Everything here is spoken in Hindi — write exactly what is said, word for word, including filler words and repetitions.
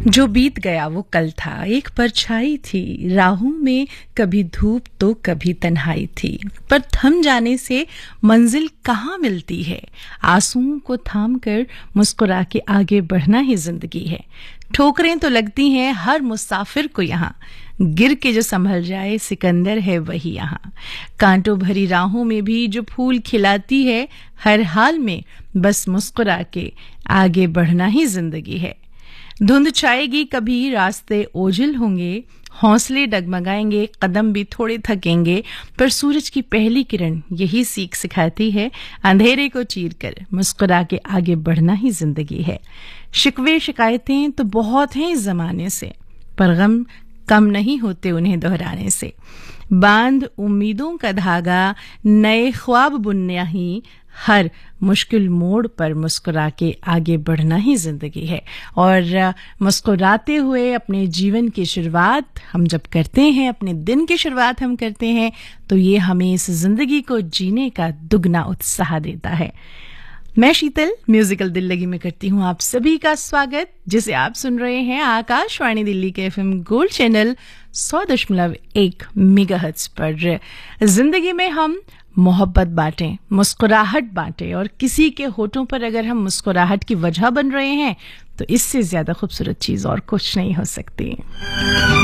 जो बीत गया वो कल था, एक परछाई थी राहों में, कभी धूप तो कभी तन्हाई थी, पर थम जाने से मंजिल कहाँ मिलती है। आंसुओं को थाम कर मुस्कुरा के आगे बढ़ना ही जिंदगी है। ठोकरें तो लगती हैं हर मुसाफिर को यहाँ, गिर के जो संभल जाए सिकंदर है वही यहाँ। कांटों भरी राहों में भी जो फूल खिलाती है, हर हाल में बस मुस्कुरा के आगे बढ़ना ही जिंदगी है। धुंध छाएगी कभी रास्ते ओझल होंगे, हौसले डगमगाएंगे कदम भी थोड़े थकेंगे, पर सूरज की पहली किरण यही सीख सिखाती है, अंधेरे को चीर कर मुस्कुरा के आगे बढ़ना ही जिंदगी है। शिकवे शिकायतें तो बहुत हैं इस जमाने से, पर गम कम नहीं होते उन्हें दोहराने से। बांध उम्मीदों का धागा, नए ख्वाब बुनना ही, हर मुश्किल मोड़ पर मुस्कुरा के आगे बढ़ना ही जिंदगी है। और मुस्कुराते हुए अपने जीवन की शुरुआत हम जब करते हैं, अपने दिन की शुरुआत हम करते हैं, तो ये हमें इस जिंदगी को जीने का दुगना उत्साह देता है। मैं शीतल म्यूजिकल दिल लगी में करती हूँ आप सभी का स्वागत, जिसे आप सुन रहे हैं आकाशवाणी दिल्ली के एफएम गोल्ड चैनल सौ दशमलव एक मेगाहर्ट्ज पर। जिंदगी में हम मोहब्बत बांटें, मुस्कुराहट बांटें, और किसी के होठों पर अगर हम मुस्कुराहट की वजह बन रहे हैं तो इससे ज्यादा खूबसूरत चीज और कुछ नहीं हो सकती।